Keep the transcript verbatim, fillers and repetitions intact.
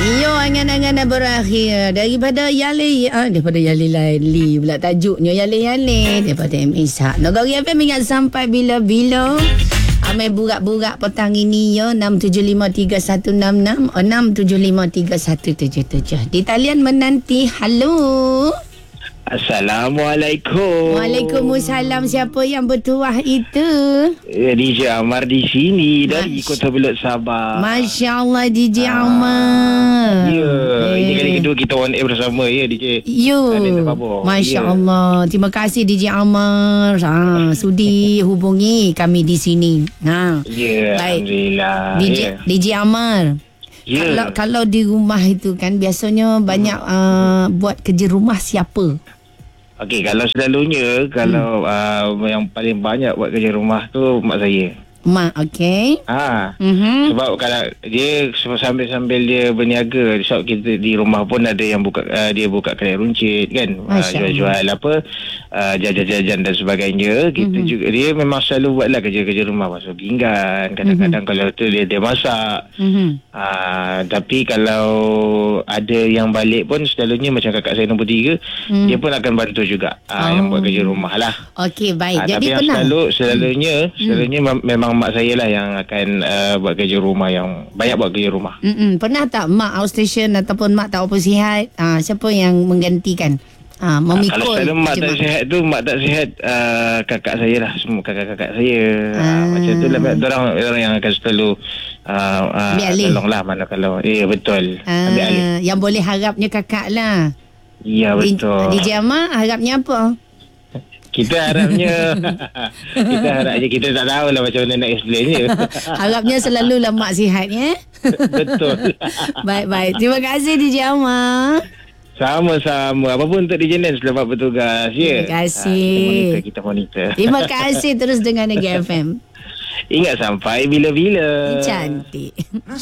Iyo angan-angan berakhir daripada Yali ah, daripada Yali Laili pula tajuknya Yali-Yali daripada M Ishak. Negeri F M ingat sampai bila-bila. Amai burak-burak petang ini ya enam tujuh lima tiga satu enam enam enam tujuh lima tiga satu tujuh tujuh. Di talian menanti. Halo. Assalamualaikum. Waalaikumsalam. Siapa yang bertuah itu? Ya, D J Amar di sini dari Masya. Kota Belud, Sabah. Masya Allah D J Ah, Amar. Ya, Eh. ini kali kedua kita on air bersama ya D J. You. Masya Ya. Allah. Terima kasih D J Amar. Ha, sudi hubungi kami di sini. Ha. Ya, Baik. Alhamdulillah. D J Ya. D J Amar. Ya. Kalau kalau di rumah itu kan biasanya banyak uh, buat kerja rumah siapa? Okey, kalau selalunya kalau hmm. uh, yang paling banyak buat kerja rumah tu mak saya. Mak, okey. Ah. Mhm. Sebab kalau dia sambil-sambil dia berniaga, sebab kita di rumah pun ada yang buka uh, dia buka kedai runcit kan, uh, jual-jual apa uh, jajan-jajan dan sebagainya. Kita mm-hmm. juga dia memang selalu buatlah kerja-kerja rumah, basuh pinggan, kadang-kadang mm-hmm. kalau tu dia dia masak. Mm-hmm. Uh, tapi kalau ada yang balik pun selalunya macam kakak saya nombor tiga, mm. dia pun akan bantu juga uh, oh. yang buat kerja rumah lah. Okey, baik. Uh, Jadi tapi yang pernah selalu selalunya mm. selalunya mm. memang mak saya lah yang akan uh, buat kerja rumah, yang banyak buat kerja rumah. Mm-mm. Pernah tak mak outstation ataupun mak tak apa sihat, ah, siapa yang menggantikan? Ah, memikul. Uh, kalau selalu mak tak sihat tu, mak tak sihat uh, kakak saya lah, semua kakak-kakak saya. Ah. Uh, macam tu lah, orang orang yang akan selalu uh, uh, tolong lah mana kalau. Ya, betul. Ah, ambil alih. Yang boleh harapnya kakak lah. Ya, betul. D J Amar harapnya apa? Kita harapnya kita harapnya kita tak tahu lah macam mana nak explain je. Harapnya selalulah mak sihat ya. Betul. Baik-baik. Terima kasih D J Amar. Sama-sama. Apa pun untuk D J Nen selamat bertugas ya. Terima kasih. Ha, kita monitor, kita monitor. Terima kasih terus dengan Negeri F M. Ingat sampai bila-bila. Cantik.